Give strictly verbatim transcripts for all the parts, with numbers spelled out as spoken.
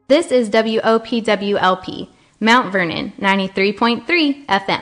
This is W O P W L P, Mount Vernon, ninety-three point three F M.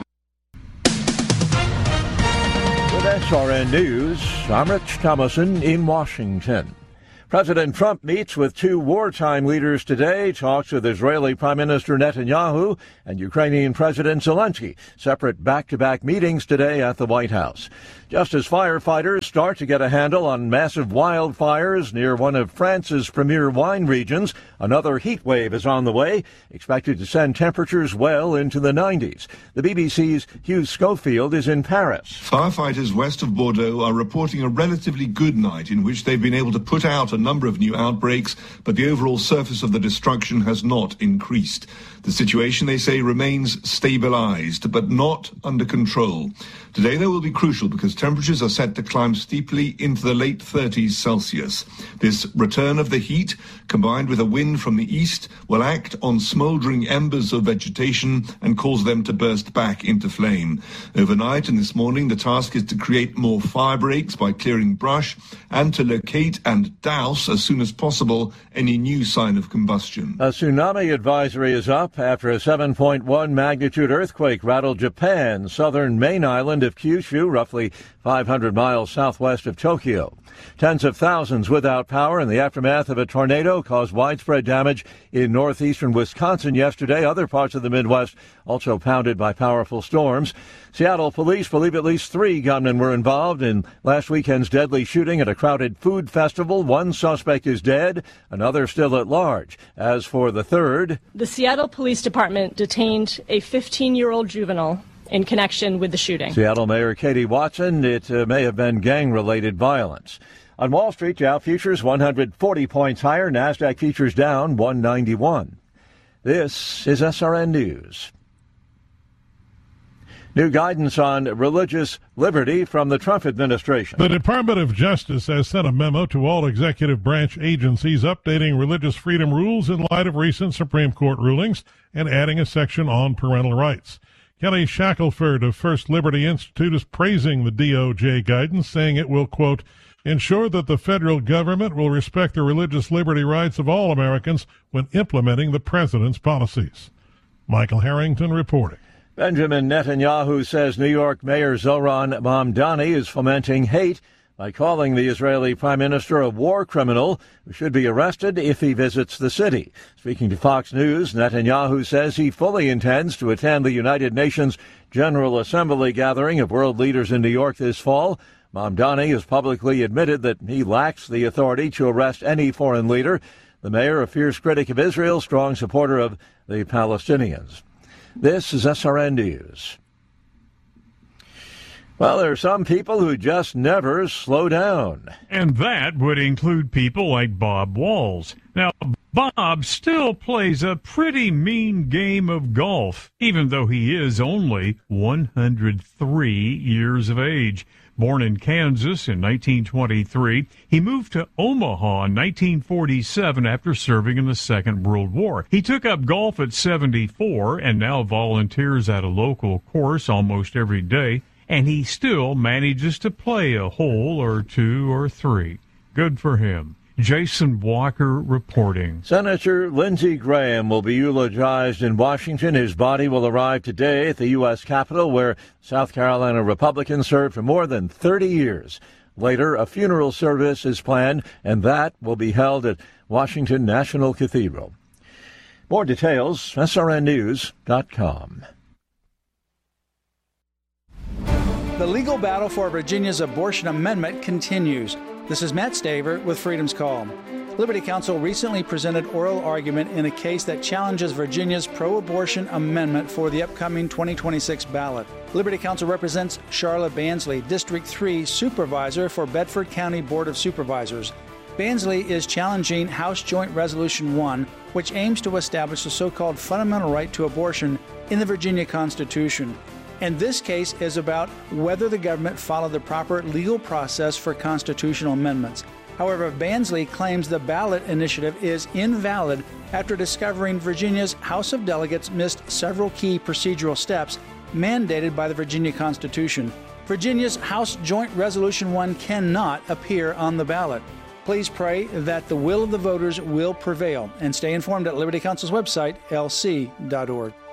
With S R N News, I'm Rich Thomason in Washington. President Trump meets with two wartime leaders today, talks with Israeli Prime Minister Netanyahu and Ukrainian President Zelensky. Separate back-to-back meetings today at the White House. Just as firefighters start to get a handle on massive wildfires near one of France's premier wine regions, another heat wave is on the way, expected to send temperatures well into the nineties. The B B C's Hugh Schofield is in Paris. Firefighters west of Bordeaux are reporting a relatively good night in which they've been able to put out a number of new outbreaks, but the overall surface of the destruction has not increased. The situation, they say, remains stabilized, but not under control. Today they will be crucial because temperatures are set to climb steeply into the late thirties Celsius. This return of the heat, combined with a wind from the east, will act on smoldering embers of vegetation and cause them to burst back into flame. Overnight and this morning, the task is to create more fire breaks by clearing brush and to locate and douse as soon as possible any new sign of combustion. A tsunami advisory is up after a seven point one magnitude earthquake rattled Japan's southern main island of Kyushu, roughly five hundred miles southwest of Tokyo. Tens of thousands without power in the aftermath of a tornado caused widespread damage in northeastern Wisconsin yesterday. Other parts of the Midwest also pounded by powerful storms. Seattle police believe at least three gunmen were involved in last weekend's deadly shooting at a crowded food festival. One suspect is dead, another still at large. As for the third, the Seattle Police Department detained a fifteen-year-old juvenile in connection with the shooting. Seattle Mayor Katie Watson, it uh, may have been gang-related violence. On Wall Street, Dow futures one hundred forty points higher, NASDAQ futures down one ninety-one. This is S R N News. New guidance on religious liberty from the Trump administration. The Department of Justice has sent a memo to all executive branch agencies updating religious freedom rules in light of recent Supreme Court rulings and adding a section on parental rights. Kelly Shackelford of First Liberty Institute is praising the D O J guidance, saying it will, quote, ensure that the federal government will respect the religious liberty rights of all Americans when implementing the president's policies. Michael Harrington reporting. Benjamin Netanyahu says New York Mayor Zohran Mamdani is fomenting hate by calling the Israeli Prime Minister a war criminal who should be arrested if he visits the city. Speaking to Fox News, Netanyahu says he fully intends to attend the United Nations General Assembly gathering of world leaders in New York this fall. Mamdani has publicly admitted that he lacks the authority to arrest any foreign leader. The mayor, a fierce critic of Israel, strong supporter of the Palestinians. This is S R N News. Well, there are some people who just never slow down. And that would include people like Bob Walls. Now, Bob still plays a pretty mean game of golf, even though he is only one hundred three years of age. Born in Kansas in nineteen twenty-three, he moved to Omaha in nineteen forty-seven after serving in the Second World War. He took up golf at seventy-four and now volunteers at a local course almost every day, and he still manages to play a hole or two or three. Good for him. Jason Walker reporting. Senator Lindsey Graham will be eulogized in Washington. His body will arrive today at the U S Capitol, where South Carolina Republicans served for more than thirty years. Later, a funeral service is planned, and that will be held at Washington National Cathedral. More details, S R N news dot com. The legal battle for Virginia's abortion amendment continues. This is Matt Staver with Freedom's Call. Liberty Counsel recently presented oral argument in a case that challenges Virginia's pro-abortion amendment for the upcoming twenty twenty-six ballot. Liberty Counsel represents Charla Bansley, District three Supervisor for Bedford County Board of Supervisors. Bansley is challenging House Joint Resolution one, which aims to establish the so-called fundamental right to abortion in the Virginia Constitution. And this case is about whether the government followed the proper legal process for constitutional amendments. However, Bansley claims the ballot initiative is invalid after discovering Virginia's House of Delegates missed several key procedural steps mandated by the Virginia Constitution. Virginia's House Joint Resolution one cannot appear on the ballot. Please pray that the will of the voters will prevail, and stay informed at Liberty Counsel's website, L C dot org.